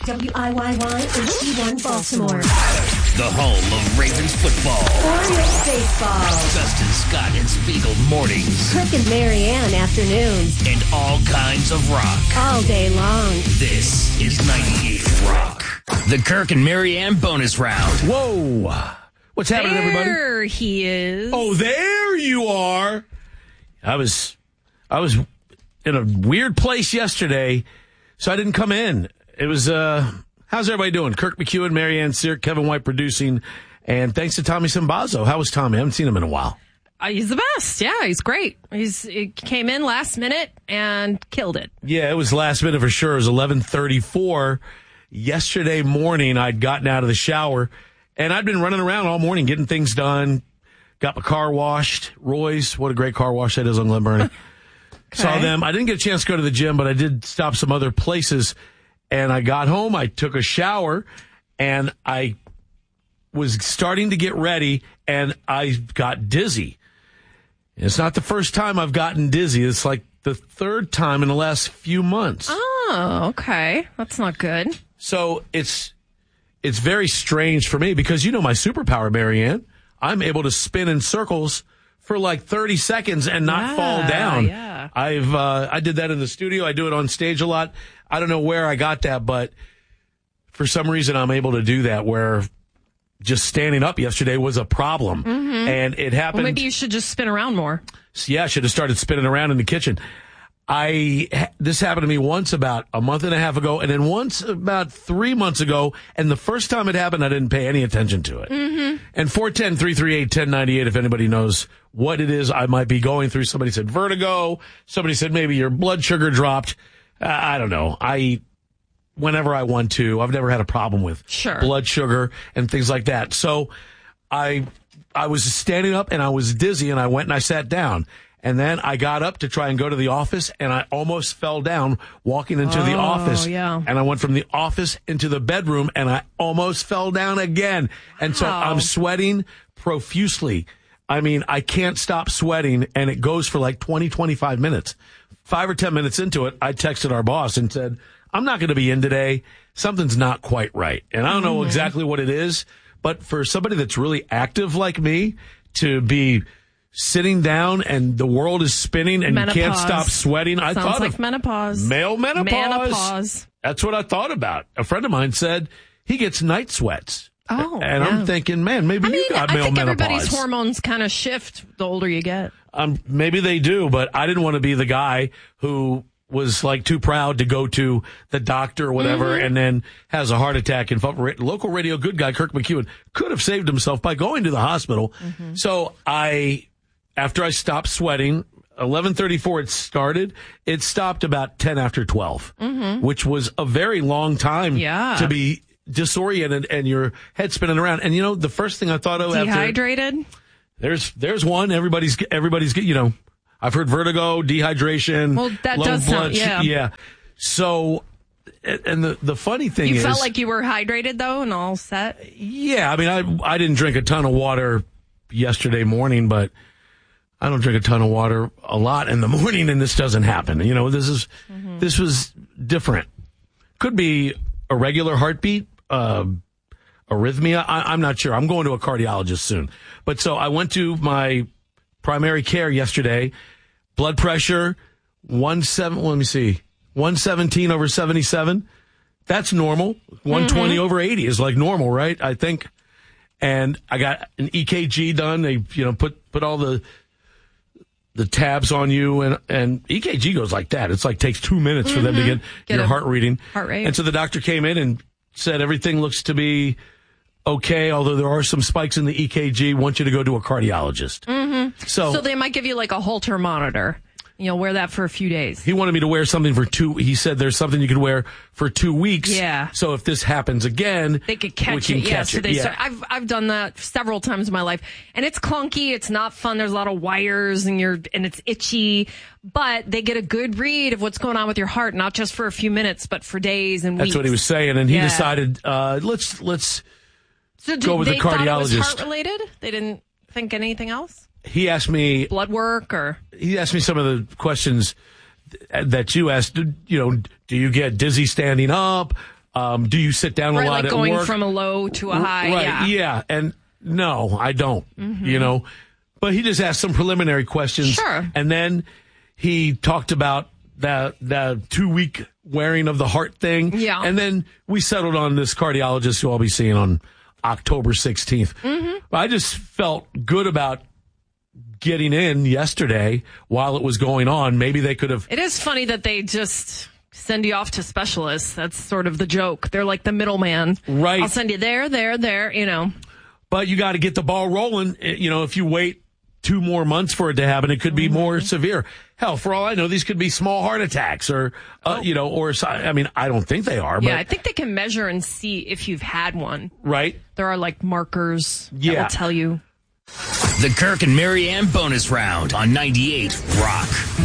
WIYY HD1 Baltimore. The home of Ravens football. Orioles baseball. Dustin Scott and Spiegel mornings. Kirk and Marianne afternoons. And all kinds of rock. All day long. This is 98 Rock. The Kirk and Marianne bonus round. Whoa. What's happening, everybody? There he is. Oh, there you are. I was in a weird place yesterday, so I didn't come in. It was, how's everybody doing? Kirk McEwen, Marianne Sear, Kevin White producing, and thanks to Tommy Simbazo. How was Tommy? I haven't seen him in a while. He's the best. Yeah, he's great. He came in last minute and killed it. Yeah, it was last minute for sure. It was 11:34 yesterday morning. I'd gotten out of the shower, and I'd been running around all morning getting things done. Got my car washed. Roy's, what a great car wash that is on Glen Burnie. Okay. Saw them. I didn't get a chance to go to the gym, but I did stop some other places. And I got home, I took a shower, and I was starting to get ready, and I got dizzy. It's not the first time I've gotten dizzy. It's like the third time in the last few months. Oh, okay. That's not good. So it's very strange for me because you know my superpower, Marianne. I'm able to spin in circles for like 30 seconds and not fall down. Yeah. I did that in the studio. I do it on stage a lot. I don't know where I got that, but for some reason I'm able to do that where just standing up yesterday was a problem. Mm-hmm. And it happened. Well, maybe you should just spin around more. Yeah, I should have started spinning around in the kitchen. This happened to me once about a month and a half ago, and then once about 3 months ago, and the first time it happened, I didn't pay any attention to it. Mm-hmm. And 410-338-1098, if anybody knows what it is I might be going through. Somebody said vertigo. Somebody said maybe your blood sugar dropped. I don't know. I eat whenever I want to. I've never had a problem with blood sugar and things like that. So I was standing up, and I was dizzy, and I went and I sat down. And then I got up to try and go to the office, and I almost fell down walking into the office. Yeah. And I went from the office into the bedroom, and I almost fell down again. And so I'm sweating profusely. I mean, I can't stop sweating, and it goes for like 20, 25 minutes. 5 or 10 minutes into it, I texted our boss and said, I'm not going to be in today. Something's not quite right. And I don't know exactly what it is, but for somebody that's really active like me to be sitting down and the world is spinning and menopause. You can't stop sweating. I thought like of menopause. Male menopause. Menopause. That's what I thought about. A friend of mine said he gets night sweats. Oh, and yeah. I'm thinking, man, maybe you got male menopause. I think everybody's hormones kind of shift the older you get. Maybe they do, but I didn't want to be the guy who was like too proud to go to the doctor or whatever and then has a heart attack. And local radio good guy Kirk McEwen could have saved himself by going to the hospital. Mm-hmm. So after I stopped sweating, 11:34 it started. It stopped about 10 after 12, which was a very long time to be disoriented and your head spinning around. And you know, the first thing I thought of dehydrated. There's one. Everybody's you know, I've heard vertigo, dehydration. Well, that does sound, yeah. So, and the funny thing is, you felt like you were hydrated though and all set. Yeah, I mean, I didn't drink a ton of water yesterday morning, but I don't drink a ton of water a lot in the morning, and this doesn't happen. You know, this was different. Could be a regular heartbeat, arrhythmia. I'm not sure. I'm going to a cardiologist soon. But so I went to my primary care yesterday. Blood pressure, 117 over 77. That's normal. 120 over 80 is like normal, right? I think. And I got an EKG done. They, you know, put all the tabs on you, and EKG goes like that. It's like takes 2 minutes for them to get your heart rate. And so the doctor came in and said everything looks to be okay, although there are some spikes in the EKG. Want you to go to a cardiologist. Mm-hmm. So they might give you like a Holter monitor. You know, wear that for a few days. He wanted me to wear something for he said there's something you could wear for 2 weeks. Yeah. So if this happens again, they could catch it. Yeah. So I've done that several times in my life, and it's clunky. It's not fun. There's a lot of wires, and it's itchy. But they get a good read of what's going on with your heart, not just for a few minutes, but for days and weeks. That's what he was saying, and he decided let's go with the cardiologist. Thought it was heart related. They didn't think anything else. He asked me blood work, or he asked me some of the questions that you asked. You know, do you get dizzy standing up? Do you sit down a lot like at going work? from a low to a high. Right, Yeah. And no, I don't, But he just asked some preliminary questions. Sure. And then he talked about the 2-week wearing of the heart thing. Yeah. And then we settled on this cardiologist who I'll be seeing on October 16th. I just felt good about getting in yesterday while it was going on. Maybe they could have. It is funny that they just send you off to specialists. That's sort of the joke. They're like the middleman. Right. I'll send you there, But you got to get the ball rolling. If you wait 2 more months for it to happen, it could be more severe. Hell, for all I know, these could be small heart attacks or I don't think they are. But, Yeah, I think they can measure and see if you've had one. Right. There are like markers that will tell you. The Kirk and Marianne bonus round on 98 Rock.